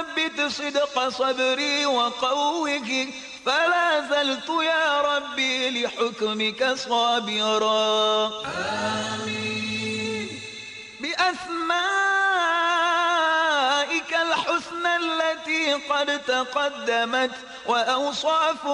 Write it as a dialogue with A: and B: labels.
A: وثبت صدق صبري وقوه، فلا زلت يا ربي لحكمك صابرا.
B: آمين.
A: بأسمائك الحسنى التي قد تقدمت وأوصافك